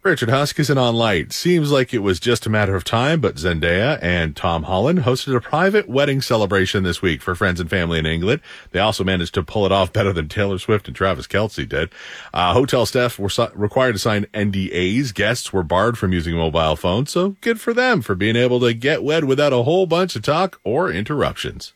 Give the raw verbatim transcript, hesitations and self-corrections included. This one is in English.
Richard Huskisson on Light. Seems like it was just a matter of time, but Zendaya and Tom Holland hosted a private wedding celebration this week for friends and family in England. They also managed to pull it off better than Taylor Swift and Travis Kelce did. Uh, hotel staff were so- required to sign N D As. Guests were barred from using mobile phones, so good for them for being able to get wed without a whole bunch of talk or interruptions.